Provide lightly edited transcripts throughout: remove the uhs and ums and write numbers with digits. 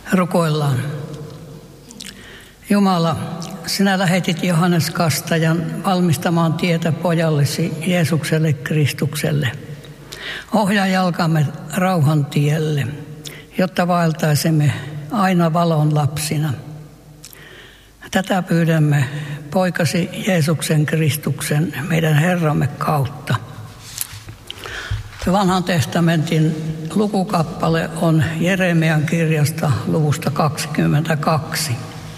Rukoillaan. Jumala, sinä lähetit Johannes Kastajan valmistamaan tietä pojallesi Jeesukselle Kristukselle. Ohjaa jalkamme rauhan tielle, jotta vaeltaisimme aina valon lapsina. Tätä pyydämme poikasi Jeesuksen Kristuksen, meidän Herramme kautta. Vanhan testamentin lukukappale on Jeremian kirjasta luvusta 22.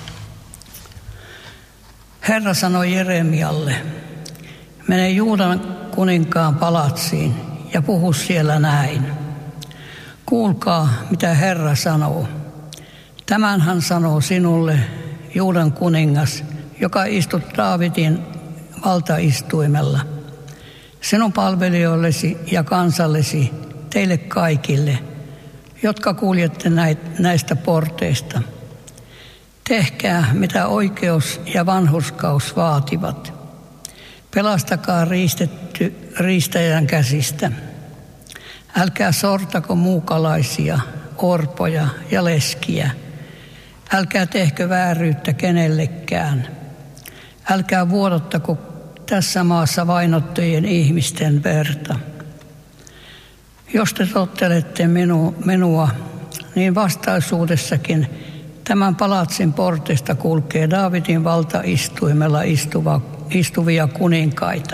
Herra sanoi Jeremialle, mene Juudan kuninkaan palatsiin ja puhu siellä näin. Kuulkaa, mitä Herra sanoo. Tämän hän sanoo sinulle, Juudan kuningas, joka istut Daavidin valtaistuimella. Sinun palvelijoillesi ja kansallesi, teille kaikille, jotka kuljette näistä porteista. Tehkää, mitä oikeus ja vanhurskaus vaativat. Pelastakaa riistetty riistäjän käsistä. Älkää sortako muukalaisia, orpoja ja leskiä. Älkää tehkö vääryyttä kenellekään. Älkää vuodattako tässä maassa vainottujen ihmisten verta. Jos te tottelette minua, niin vastaisuudessakin tämän palatsin portista kulkee Daavidin valtaistuimella istuvia kuninkaita.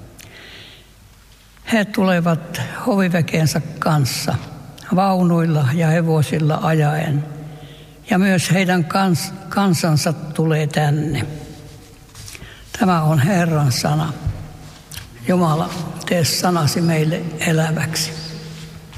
He tulevat hoviväkensä kanssa, vaunuilla ja hevosilla ajaen, ja myös heidän kansansa tulee tänne. Tämä on Herran sana. Jumala, tee sanasi meille eläväksi.